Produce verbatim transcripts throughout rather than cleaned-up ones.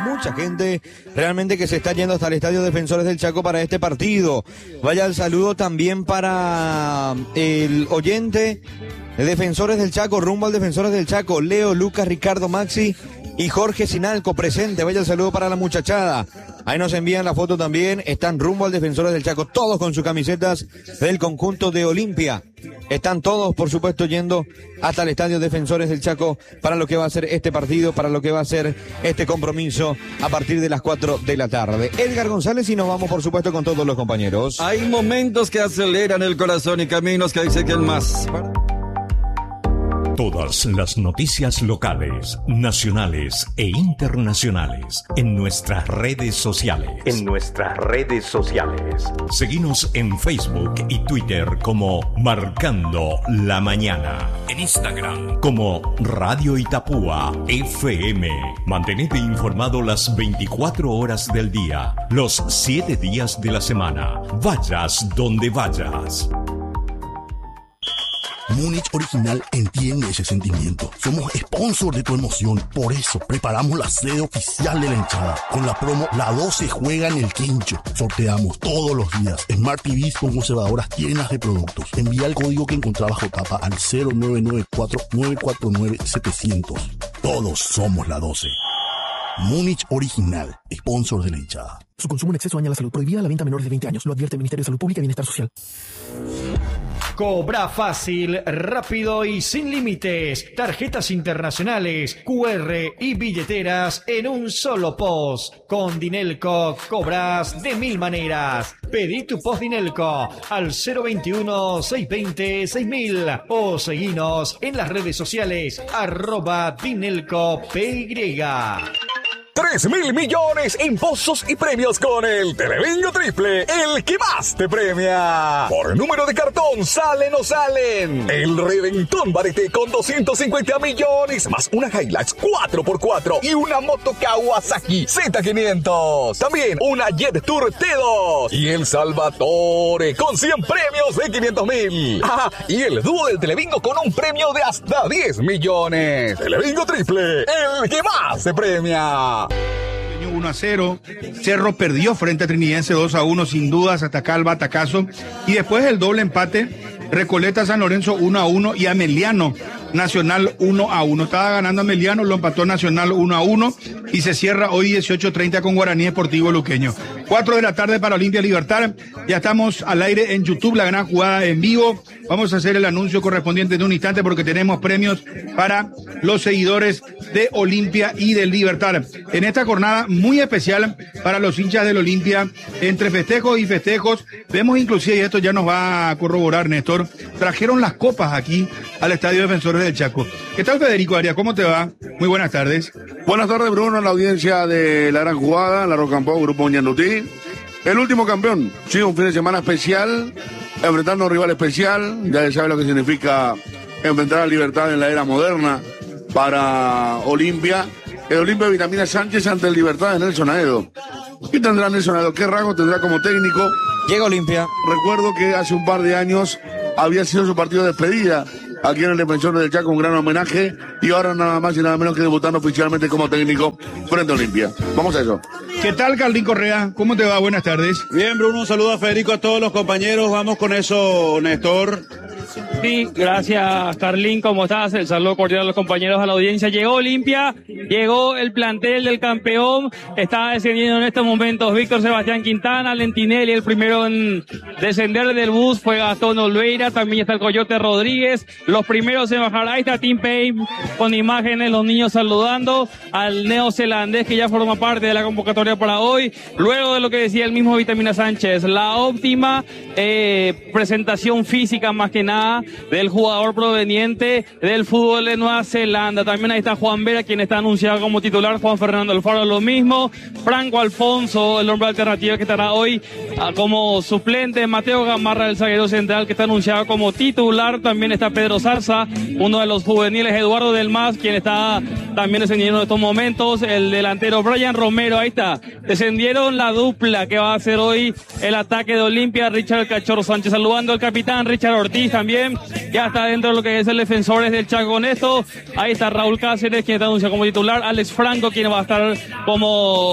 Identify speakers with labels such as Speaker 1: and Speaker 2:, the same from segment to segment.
Speaker 1: mucha gente realmente que se está yendo hasta el Estadio Defensores del Chaco para este partido. Vaya el saludo también para el oyente de Defensores del Chaco, rumbo al Defensores del Chaco, Leo, Lucas, Ricardo, Maxi y Jorge Sinalco presente. Vaya el saludo para la muchachada. Ahí nos envían la foto también. Están rumbo al Defensores del Chaco, todos con sus camisetas del conjunto de Olimpia. Están todos, por supuesto, yendo hasta el Estadio Defensores del Chaco para lo que va a ser este partido, para lo que va a ser este compromiso a partir de las cuatro de la tarde. Edgar González, y nos vamos, por supuesto, con todos los compañeros.
Speaker 2: Hay momentos que aceleran el corazón y caminos que dicen que el más.
Speaker 3: Todas las noticias locales, nacionales e internacionales en nuestras redes sociales. En nuestras redes sociales. Seguinos en Facebook y Twitter como Marcando la Mañana. En Instagram como Radio Itapúa F M. Mantenete informado las veinticuatro horas del día, los siete días de la semana. Vayas donde vayas.
Speaker 4: Múnich Original entiende ese sentimiento. Somos sponsor de tu emoción. Por eso preparamos la sede oficial de la hinchada. Con la promo La doce juega en el quincho. Sorteamos todos los días Smart T Vs con conservadoras llenas de productos. Envía el código que encontrás bajo tapa al cero nueve nueve cuatro nueve cuatro nueve siete cero cero. Todos somos la doce. Múnich Original, sponsor de la hinchada.
Speaker 5: Su consumo en exceso daña la salud. Prohibida la venta a menores de veinte años. Lo advierte el Ministerio de Salud Pública y Bienestar Social.
Speaker 6: Cobra fácil, rápido y sin límites. Tarjetas internacionales, Q R y billeteras en un solo post. Con Dinelco cobras de mil maneras. Pedí tu post Dinelco al cero veintiuno, seiscientos veinte, seis mil o seguinos en las redes sociales arroba Dinelco P Y.
Speaker 7: Tres mil millones en pozos y premios con el Telebingo Triple, el que más te premia. Por número de cartón, ¿salen o salen? El Reventón Barete con doscientos cincuenta millones, más una Hilux cuatro por cuatro y una moto Kawasaki Z quinientos. También una Jet Tour T dos y el Salvatore con cien premios de quinientos mil. Ah, y el dúo del Telebingo con un premio de hasta diez millones. Telebingo Triple, el que más te premia.
Speaker 8: uno a cero, Cerro perdió frente a Trinidense dos a uno, sin dudas, hasta acá el batacazo, y después el doble empate, Recoleta San Lorenzo uno a uno y Ameliano Nacional uno a uno. Estaba ganando Ameliano, lo empató Nacional uno a uno y se cierra hoy dieciocho treinta con Guaraní Esportivo Luqueño. cuatro de la tarde para Olimpia Libertad. Ya estamos al aire en YouTube, la gran jugada en vivo. Vamos a hacer el anuncio correspondiente en un instante porque tenemos premios para los seguidores de Olimpia y del Libertad. En esta jornada muy especial para los hinchas del Olimpia, entre festejos y festejos, vemos inclusive, y esto ya nos va a corroborar Néstor, trajeron las copas aquí al Estadio Defensores del Chaco. ¿Qué tal, Federico Arias? ¿Cómo te va? Muy buenas tardes.
Speaker 9: Buenas tardes, Bruno, en la audiencia de La Gran Jugada, La Rocampó, Grupo Ñandutí. El último campeón, sí, un fin de semana especial, enfrentando a un rival especial, ya se sabe lo que significa enfrentar a Libertad en la era moderna para Olimpia. El Olimpia de Vitamina Sánchez ante el Libertad de Nelson Aedo. ¿Qué tendrá Nelson Aedo? ¿Qué rango tendrá como técnico?
Speaker 1: Llega Olimpia.
Speaker 9: Recuerdo que hace un par de años había sido su partido de despedida aquí en el Defensor del Chaco, un gran homenaje, y ahora nada más y nada menos que debutando oficialmente como técnico frente a Olimpia. Vamos a eso.
Speaker 8: ¿Qué tal, Carlín Correa? ¿Cómo te va? Buenas tardes.
Speaker 10: Bien, Bruno, un saludo a Federico, a todos los compañeros. Vamos con eso, Néstor.
Speaker 11: Sí, gracias, Carlín. ¿Cómo estás? El saludo cordial a los compañeros, a la audiencia. Llegó Olimpia, llegó el plantel del campeón. Está descendiendo en estos momentos Víctor Sebastián Quintana, Lentinelli, el primero en descender del bus fue Gastón Olveira. También está el Coyote Rodríguez. Los primeros en bajar. Ahí está Tim Payne con imágenes, los niños saludando al neozelandés que ya forma parte de la convocatoria para hoy. Luego de lo que decía el mismo Vitamina Sánchez, la óptima eh, presentación física más que nada del jugador proveniente del fútbol de Nueva Zelanda. También ahí está Juan Vera, quien está anunciado como titular. Juan Fernando Alfaro lo mismo. Franco Alfonso, el hombre alternativo que estará hoy uh, como suplente. Mateo Gamarra, el zaguero central, que está anunciado como titular. También está Pedro Zarza, uno de los juveniles. Eduardo Del Mas, quien está también descendiendo en estos momentos. El delantero Brian Romero, ahí está. Descendieron la dupla que va a hacer hoy el ataque de Olimpia. Richard El Cachorro Sánchez saludando al capitán Richard Ortiz también. ya está dentro de lo que es el Defensores del Chaco. Con esto, ahí está Raúl Cáceres, quien está anunciado como titular, Alex Franco, quien va a estar como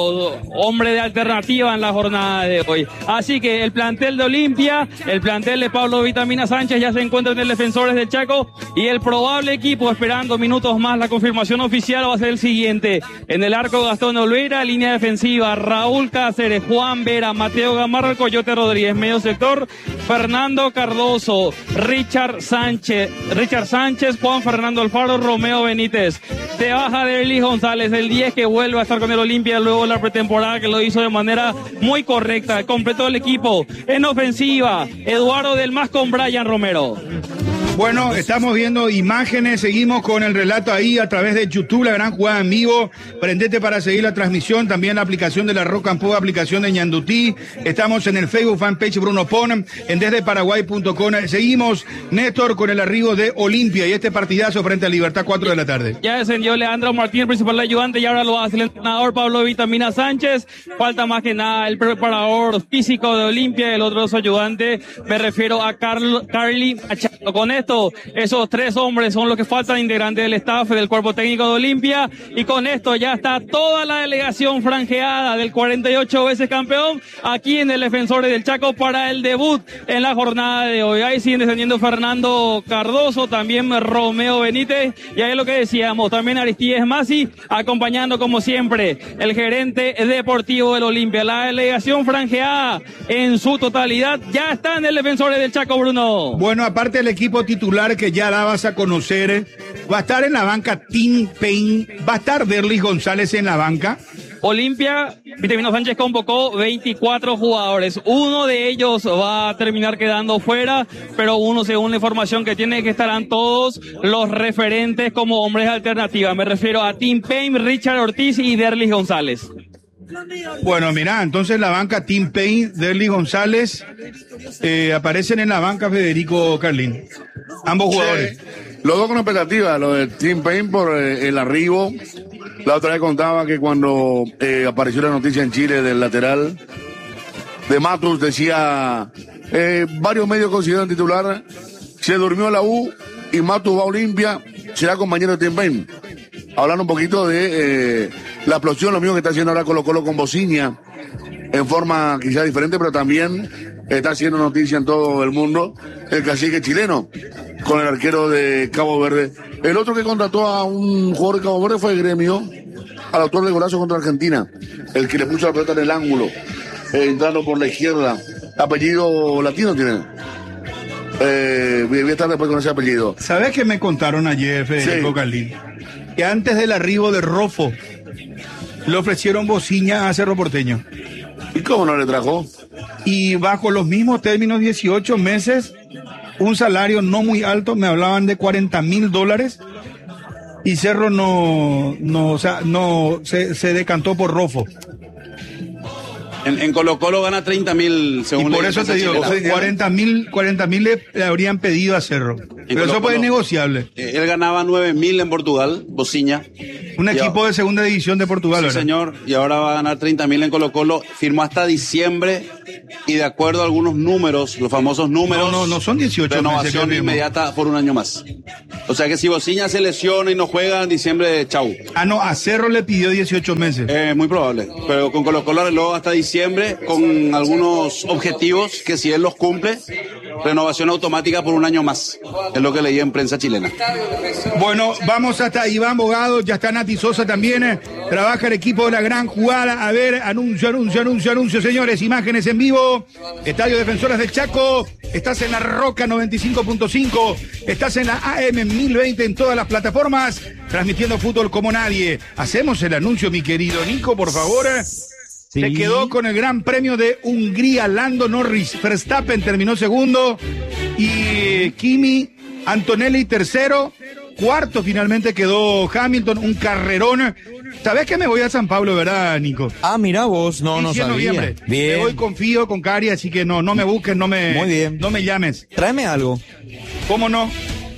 Speaker 11: hombre de alternativa en la jornada de hoy. Así que el plantel de Olimpia, el plantel de Pablo Vitamina Sánchez ya se encuentra en el Defensores del Chaco, y el probable equipo, esperando minutos más la confirmación oficial, va a ser el siguiente: en el arco Gastón Olveira, línea defensiva Raúl Cáceres, Juan Vera, Mateo Gamarra, Coyote Rodríguez, medio sector Fernando Cardoso, Richard Sánchez, Richard Sánchez, Juan Fernando Alfaro, Romeo Benítez. Se baja Derlis González, el diez, que vuelve a estar con el Olimpia luego de la pretemporada, que lo hizo de manera muy correcta. Completó el equipo en ofensiva Eduardo del Mas con Brian Romero.
Speaker 8: Bueno, estamos viendo imágenes, seguimos con el relato ahí a través de YouTube, la gran jugada en vivo. Prendete para seguir la transmisión, también la aplicación de la Rock and Pop, aplicación de Ñandutí. Estamos en el Facebook fanpage Bruno Pon, en desde paraguay punto com. Seguimos, Néstor, con el arribo de Olimpia y este partidazo frente a Libertad, cuatro de la tarde.
Speaker 11: Ya descendió Leandro Martín, el principal ayudante, y ahora lo hace el entrenador Pablo Vitamina Sánchez. Falta más que nada el preparador físico de Olimpia, el otro ayudante, me refiero a Carl, Carly Machado. Con esto, esos tres hombres son los que faltan, integrantes del staff del cuerpo técnico de Olimpia, y con esto ya está toda la delegación franjeada del cuarenta y ocho veces campeón aquí en el Defensores del Chaco para el debut en la jornada de hoy. Ahí siguen descendiendo Fernando Cardoso, también Romeo Benítez, y ahí es lo que decíamos, también Aristides Masi, acompañando como siempre el gerente deportivo del Olimpia. La delegación franjeada en su totalidad ya está en el Defensores del Chaco, Bruno.
Speaker 8: Bueno, aparte del equipo titular que ya dabas a conocer, va a estar en la banca Tim Payne, va a estar Derlis González en la banca.
Speaker 11: Olimpia, Vitamino Sánchez convocó veinticuatro jugadores, uno de ellos va a terminar quedando fuera, pero uno, según la información que tiene, que estarán todos los referentes como hombres alternativas. Me refiero a Tim Payne, Richard Ortiz y Derlis González.
Speaker 8: Bueno, mira, entonces la banca Tim Payne, Derlis González, eh, aparecen en la banca Federico Carlín, ambos jugadores.
Speaker 9: Sí, los dos con expectativa, lo de Tim Payne por eh, el arribo. La otra vez contaba que cuando eh, apareció la noticia en Chile del lateral de Matus, decía, eh, varios medios consideran titular, se durmió la U y Matus va a Olimpia, será compañero de Tim Payne. Hablando un poquito de eh, la explosión, lo mismo que está haciendo ahora Colo Colo con Bociña, en forma quizás diferente, pero también está haciendo noticia en todo el mundo, el cacique chileno, con el arquero de Cabo Verde. El otro que contrató a un jugador de Cabo Verde fue el Gremio, al autor del golazo contra Argentina, el que le puso la pelota en el ángulo, eh, entrando por la izquierda. Apellido latino tiene. Eh, voy a estar después con ese apellido.
Speaker 8: ¿Sabes qué me contaron ayer, Federico sí. Carlín? Que antes del arribo de Rofo le ofrecieron Bociña a Cerro Porteño.
Speaker 9: ¿Y cómo no le trajo?
Speaker 8: Y bajo los mismos términos, dieciocho meses, un salario no muy alto, me hablaban de cuarenta mil dólares, y Cerro no, no, o sea, no, se, se decantó por Rofo.
Speaker 10: En, en Colo Colo gana treinta mil, según
Speaker 8: y por eso te digo, cuarenta mil, cuarenta mil le, le habrían pedido a Cerro. Pero Colo eso puede ser negociable.
Speaker 10: Eh, él ganaba nueve mil en Portugal, Bociña.
Speaker 8: Un equipo de segunda división de Portugal,
Speaker 10: sí,
Speaker 8: ¿verdad?
Speaker 10: Señor, y ahora va a ganar treinta mil en Colo Colo. Firmó hasta diciembre, y de acuerdo a algunos números, los famosos números.
Speaker 8: No, no, no son dieciocho
Speaker 10: renovación inmediata por un año más. O sea que si Bociña se lesiona y no juega en diciembre, chau.
Speaker 8: Ah, no, a Cerro le pidió dieciocho meses.
Speaker 10: Eh, muy probable. Pero con Colo Colo arregló hasta diciembre, con algunos objetivos que si él los cumple, renovación automática por un año más. Es lo que leí en prensa chilena.
Speaker 8: Bueno, vamos hasta Iván Bogado, ya está Nati Sosa también, eh, trabaja el equipo de la gran jugada. A ver, anuncio, anuncio, anuncio, anuncio, señores, imágenes en vivo, Estadio Defensores del Chaco, estás en la Roca noventa y cinco punto cinco, estás en la A M mil veinte en todas las plataformas, transmitiendo fútbol como nadie. Hacemos el anuncio, mi querido Nico, por favor. Sí. Se quedó con el Gran Premio de Hungría, Lando Norris, Verstappen terminó segundo, y Kimi Antonelli tercero, cuarto finalmente quedó Hamilton, un carrerón. ¿Sabés que me voy a San Pablo, verdad, Nico?
Speaker 1: Ah, mira vos, no, no sabía.
Speaker 8: Noviembre. Bien. Me voy, confío con Cari, así que no, no me busques, no me,
Speaker 1: Muy bien.
Speaker 8: no me llames.
Speaker 1: Tráeme algo.
Speaker 8: ¿Cómo no?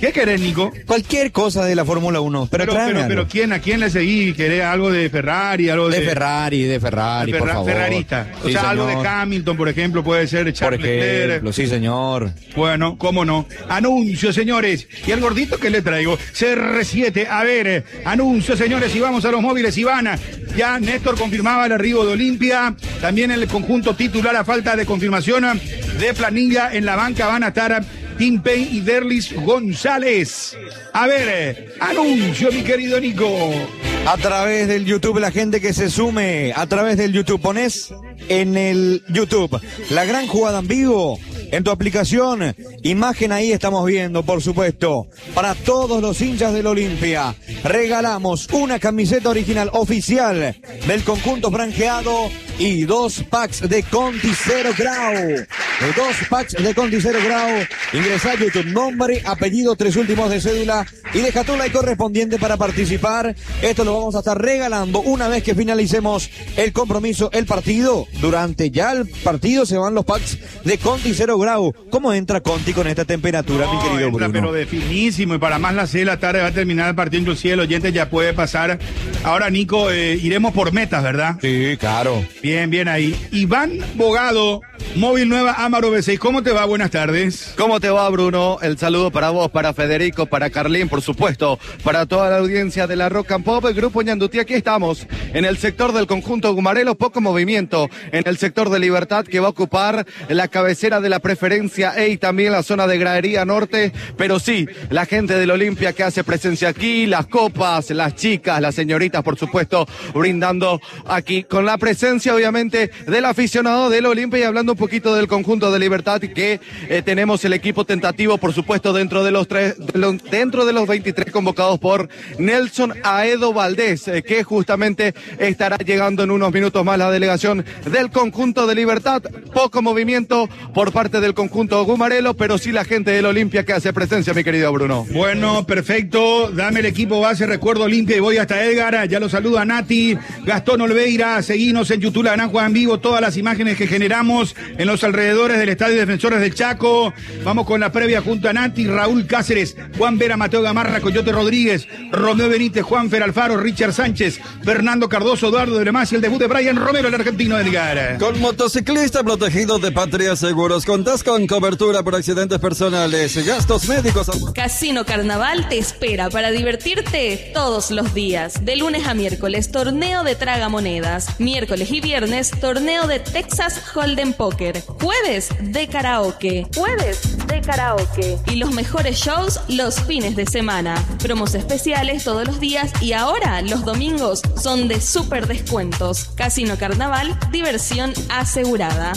Speaker 8: ¿Qué querés, Nico?
Speaker 1: Cualquier cosa de la Fórmula uno, pero,
Speaker 8: Pero,
Speaker 1: tráeme
Speaker 8: pero,
Speaker 1: algo.
Speaker 8: pero ¿quién, ¿a quién le seguís? ¿Querés algo de Ferrari? Algo de,
Speaker 1: De Ferrari, de Ferrari,
Speaker 8: de
Speaker 1: por
Speaker 8: Ferra-
Speaker 1: favor.
Speaker 8: Ferrarista. O
Speaker 1: Sí,
Speaker 8: sea, algo de
Speaker 1: señor.
Speaker 8: Hamilton, por ejemplo, puede ser
Speaker 1: Por
Speaker 8: Charles
Speaker 1: ejemplo,
Speaker 8: Leclerc.
Speaker 1: sí, señor.
Speaker 8: Bueno, cómo no. Anuncio, señores. Y al gordito que le traigo, C R siete. A ver, eh, anuncio, señores, y vamos a los móviles. Ivana, ya Néstor confirmaba el arribo de Olimpia. También el conjunto titular, a falta de confirmación de planilla en la banca, van a estar Tim Payne y Derlis González. A ver, eh, anuncio, mi querido Nico.
Speaker 1: A través del YouTube, la gente que se sume, a través del YouTube, pones en el YouTube la gran jugada en vivo, en tu aplicación, imagen ahí estamos viendo, por supuesto, para todos los hinchas del Olimpia. Regalamos una camiseta original oficial del conjunto franjeado y dos packs de Conti Cero Grau. De dos packs de Conti Cero Grau. Ingresa a YouTube, nombre, apellido, tres últimos de cédula y deja tu like correspondiente para participar. Esto lo vamos a estar regalando una vez que finalicemos el compromiso, el partido. Durante ya el partido se van los packs de Conti Cero Grau. ¿Cómo entra Conti con esta temperatura,
Speaker 8: No,
Speaker 1: mi querido
Speaker 8: entra,
Speaker 1: Bruno?
Speaker 8: pero de finísimo, y para más las seis de la tarde va a terminar el partido, inclusive el oyente ya puede pasar. Ahora, Nico, eh, iremos por metas, ¿verdad?
Speaker 1: Sí, claro.
Speaker 8: Bien, bien ahí. Iván Bogado, Móvil Nueva Amaro B seis, ¿cómo te va? Buenas tardes.
Speaker 12: ¿Cómo te va, Bruno? El saludo para vos, para Federico, para Carlín, por supuesto, para toda la audiencia de la Rock and Pop, el Grupo Ñandutí. Aquí estamos, en el sector del conjunto Gumarelo, poco movimiento, en el sector de Libertad, que va a ocupar la cabecera de la preferencia E y también la zona de Gradería Norte, pero sí, la gente del Olimpia que hace presencia aquí, las copas, las chicas, las señoritas, por supuesto, brindando aquí con la presencia, obviamente, del aficionado del Olimpia, y hablando un poquito del conjunto de Libertad, que eh, tenemos el equipo tentativo, por supuesto, dentro de los tres, de los, dentro de los veintitrés convocados por Nelson Aedo Valdés, eh, que justamente estará llegando en unos minutos más la delegación del conjunto de Libertad. Poco movimiento por parte del conjunto Gumarelo, pero sí la gente del Olimpia que hace presencia, mi querido Bruno.
Speaker 8: Bueno, perfecto. Dame el equipo base, recuerdo Olimpia, y voy hasta Edgar. Ya lo saluda Nati, Gastón Olveira. Seguinos en YouTube, la Gran Juega en vivo, todas las imágenes que generamos en los alrededores del Estadio Defensores del Chaco. Vamos con la previa junto a Nati, Raúl Cáceres, Juan Vera, Mateo Gamarra, Coyote Rodríguez, Romeo Benítez, Juan Fer Alfaro, Richard Sánchez, Fernando Cardoso, Eduardo de Lemás y el debut de Brian Romero, el argentino Edgar.
Speaker 2: Con motociclista protegido de Patria Seguros, contás con cobertura por accidentes personales, gastos médicos.
Speaker 13: Casino Carnaval te espera para divertirte todos los días. De lunes a miércoles, torneo de tragamonedas. Miércoles y viernes, torneo de Texas Hold'em Poker. Jueves, de karaoke. Jueves, de karaoke. Y los mejores shows los fines de semana. Promos especiales todos los días y ahora los domingos son de súper descuentos. Casino Carnaval, diversión asegurada.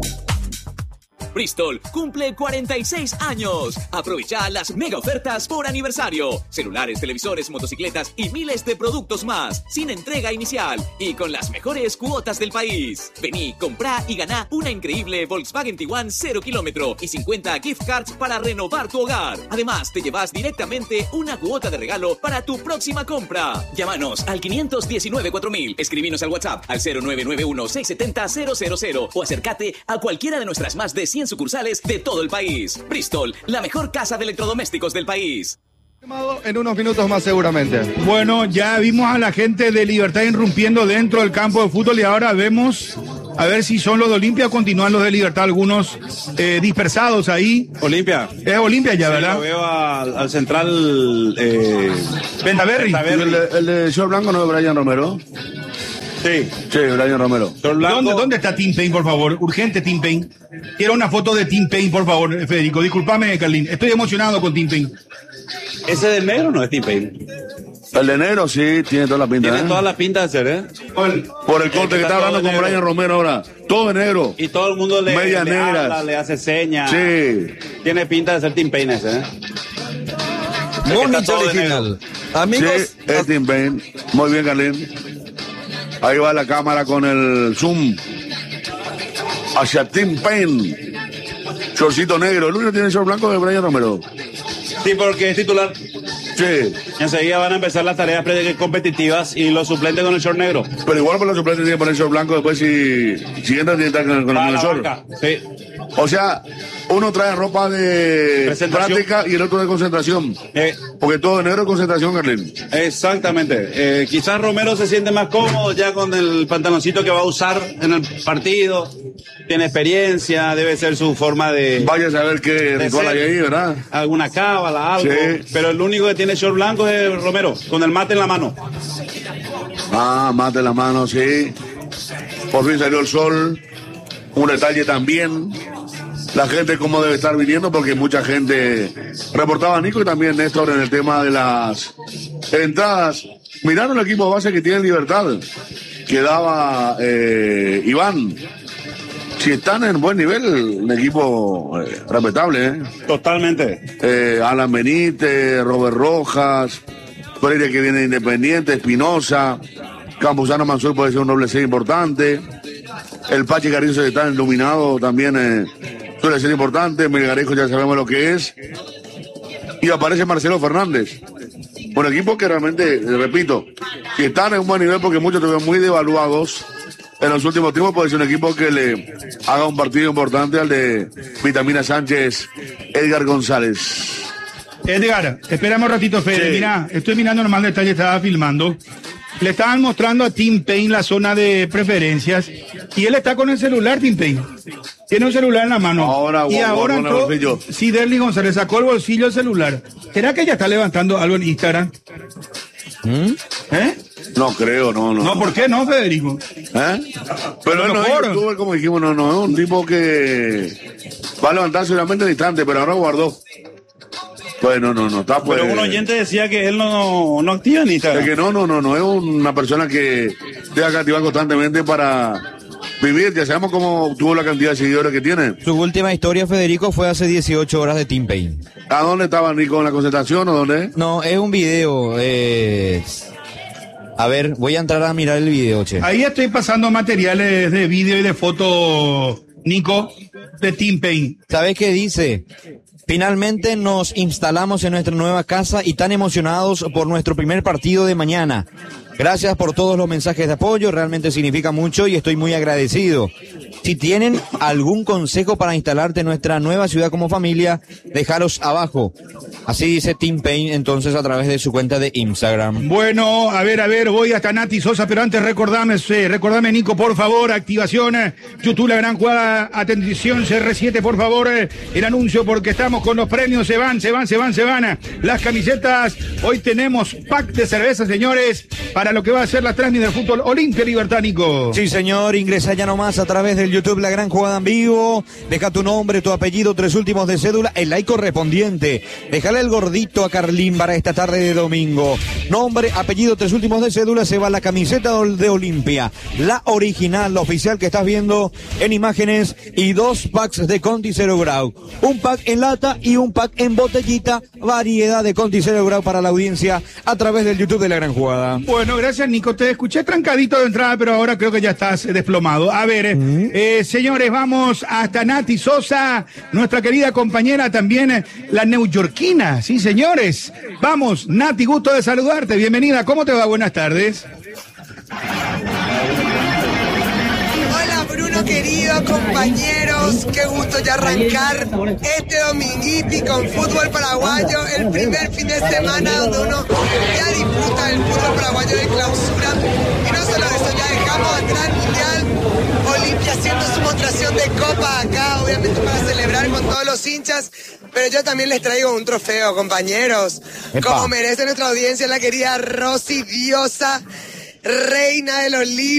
Speaker 14: Bristol cumple cuarenta y seis años. Aprovecha las mega ofertas por aniversario. Celulares, televisores, motocicletas y miles de productos más. Sin entrega inicial y con las mejores cuotas del país. Vení, comprá y ganá una increíble Volkswagen Tiguan cero kilómetro y cincuenta gift cards para renovar tu hogar. Además, te llevas directamente una cuota de regalo para tu próxima compra. Llámanos al quinientos diecinueve cuatro mil. Escribinos al WhatsApp al cero nueve nueve uno seis siete cero cero cero cero o acércate a cualquiera de nuestras más de cien sucursales de todo el país. Bristol, la mejor casa de electrodomésticos del país.
Speaker 12: En unos minutos más seguramente.
Speaker 8: Bueno, ya vimos a la gente de Libertad irrumpiendo dentro del campo de fútbol y ahora vemos a ver si son los de Olimpia o continúan los de Libertad, algunos eh, dispersados ahí.
Speaker 10: Olimpia.
Speaker 8: Es Olimpia ya,
Speaker 10: Sí,
Speaker 8: ¿verdad?
Speaker 10: lo veo al, al central eh,
Speaker 8: Ventaverri.
Speaker 9: El, de- el de Short Blanco no es Brian Romero.
Speaker 10: Sí.
Speaker 9: Sí, Brian Romero.
Speaker 8: ¿Dónde, ¿Dónde está Tim Payne, por favor? Urgente, Tim Payne. Quiero una foto de Tim Payne, por favor, Federico. Discúlpame, Carlín. Estoy emocionado con Tim Payne.
Speaker 10: ¿Ese del negro no es Tim Payne?
Speaker 9: El de negro sí, tiene toda la pinta.
Speaker 10: Tiene
Speaker 9: ¿eh?
Speaker 10: toda la pinta de ser, ¿eh?
Speaker 9: Por el corte que está hablando con Brian Romero ahora. Todo de negro.
Speaker 10: Y todo el mundo le,
Speaker 9: Medias
Speaker 10: le
Speaker 9: negras.
Speaker 10: habla, le hace señas.
Speaker 9: Sí.
Speaker 10: Tiene pinta de ser Tim Payne ese, ¿eh?
Speaker 2: Mónica original. Amigos.
Speaker 9: Sí, es Tim Payne. Muy bien, Carlín. Ahí va la cámara con el zoom hacia Tim Payne. Shortcito negro. El único que tiene short blanco es Brian Romero.
Speaker 10: Sí, porque es titular.
Speaker 9: Sí.
Speaker 10: Enseguida van a empezar las tareas pre- competitivas y los suplentes con el short negro.
Speaker 9: Pero igual por los suplentes tienen que poner short blanco después si, si entran tienen que estar con, con
Speaker 10: Para
Speaker 9: el
Speaker 10: la
Speaker 9: short.
Speaker 10: banca, sí.
Speaker 9: O sea, Uno trae ropa de práctica y el otro de concentración.
Speaker 10: Eh,
Speaker 9: Porque todo enero es concentración, Carlín.
Speaker 10: Exactamente. Eh, quizás Romero se siente más cómodo ya con el pantaloncito que va a usar en el partido. Tiene experiencia, debe ser su forma de...
Speaker 9: Vaya a saber qué ritual hay ahí, ¿verdad?
Speaker 10: Alguna cábala, algo.
Speaker 9: Sí.
Speaker 10: Pero el único que tiene short blanco es Romero, con el mate en la mano.
Speaker 9: Ah, mate en la mano, sí. Por fin salió el sol. Un detalle también. La gente cómo debe estar viniendo, porque mucha gente reportaba Nico y también Néstor en el tema de las entradas. Miraron el equipo base que tiene Libertad, que daba eh, Iván. Si están en buen nivel, un equipo eh, respetable, ¿eh?
Speaker 10: Totalmente.
Speaker 9: Eh, Alan Benítez, Robert Rojas, Freire que viene de Independiente, Espinosa, Campuzano Mansur puede ser un doble C importante. El Pachi Carrizo está iluminado también, eh, suele ser importante. Melgarejo ya sabemos lo que es. Y aparece Marcelo Fernández. Un equipo que realmente, eh, repito, si están en un buen nivel, porque muchos estuvieron muy devaluados en los últimos tiempos, puede ser un equipo que le haga un partido importante al de Vitamina Sánchez, Edgar González.
Speaker 8: Edgar, esperamos un ratito, Fede.
Speaker 9: Sí.
Speaker 8: Mira, estoy mirando nomás el detalle, estaba filmando. Le estaban mostrando a Tim Payne la zona de preferencias y él está con el celular, Tim Payne. Tiene un celular en la mano.
Speaker 9: Ahora,
Speaker 8: y
Speaker 9: guau,
Speaker 8: ahora
Speaker 9: guau,
Speaker 8: entró,
Speaker 9: bolsillo.
Speaker 8: sí, Derly González sacó el bolsillo del celular. ¿Será que ella está levantando algo en Instagram?
Speaker 9: ¿Mm?
Speaker 8: ¿Eh?
Speaker 9: No creo, no, no.
Speaker 8: No, ¿por qué no, Federico?
Speaker 9: ¿Eh? Pero él no es youtuber, como dijimos, no, no, es un tipo que va a levantarse realmente al instante, pero ahora guardó. Pues no, no, no, está pues...
Speaker 10: Pero un oyente decía que él no, no activa en Instagram.
Speaker 9: Es que no, no, no, no es una persona que deja que activar constantemente para vivir. Ya sabemos cómo tuvo la cantidad de seguidores que tiene.
Speaker 1: Su última historia, Federico, fue hace dieciocho horas de Tim Payne.
Speaker 9: ¿A dónde estaba Nico? ¿En la concentración o dónde?
Speaker 1: No, es un video. Eh... A ver, voy a entrar a mirar el video, che.
Speaker 8: Ahí estoy pasando materiales de vídeo y de foto, Nico, de Tim Payne.
Speaker 1: ¿Sabes qué dice? Finalmente nos instalamos en nuestra nueva casa y tan emocionados por nuestro primer partido de mañana. Gracias por todos los mensajes de apoyo, realmente significa mucho y estoy muy agradecido. Si tienen algún consejo para instalarte en nuestra nueva ciudad como familia, dejaros abajo. Así dice Tim Payne entonces a través de su cuenta de Instagram.
Speaker 8: Bueno, a ver, a ver, voy hasta Nati Sosa, pero antes recordame, eh, recordame Nico, por favor, activación, eh, YouTube La Gran Jugada, atención, C R siete, por favor, eh, el anuncio porque estamos con los premios, se van, se van, se van, se van, las camisetas, hoy tenemos pack de cerveza, señores, para lo que va a ser la transmisión del fútbol Olimpia Libertad, Nico.
Speaker 1: Sí, señor, ingresa ya nomás a través del YouTube La Gran Jugada en vivo, deja tu nombre, tu apellido, tres últimos de cédula, el like correspondiente, déjale el gordito a Carlín para esta tarde de domingo, nombre, apellido, tres últimos de cédula, se va la camiseta de Olimpia, la original, la oficial que estás viendo en imágenes y dos packs de Conti Zero Grau, un pack en lata y un pack en botellita, variedad de Conti Zero Grau para la audiencia a través del YouTube de La Gran Jugada.
Speaker 8: Bueno, gracias Nico, te escuché trancadito de entrada, pero ahora creo que ya estás desplomado. A ver, mm-hmm. eh, señores, vamos hasta Nati Sosa, nuestra querida compañera también, eh, la neoyorquina, sí señores. Vamos, Nati, gusto de saludarte, bienvenida, ¿cómo te va? Buenas tardes.
Speaker 15: Hola Bruno querido, compañeros, qué gusto ya arrancar este dominguiti con fútbol paraguayo, el primer fin de semana donde uno ya disfruta del fútbol paraguayo de clausura y no solo eso, ya dejamos atrás el mundial, Olimpia haciendo su mostración de copa acá, obviamente para celebrar con todos los hinchas, pero yo también les traigo un trofeo, compañeros, Epa. Como merece nuestra audiencia, la querida Rosy Diosa, reina de los libros.